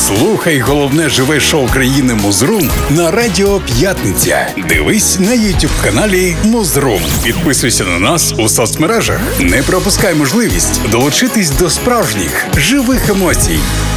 Слухай головне живе шоу країни Музрум на Радіо П'ятниця. Дивись на YouTube-каналі Музрум. Підписуйся на нас у соцмережах. Не пропускай можливість долучитись до справжніх живих емоцій.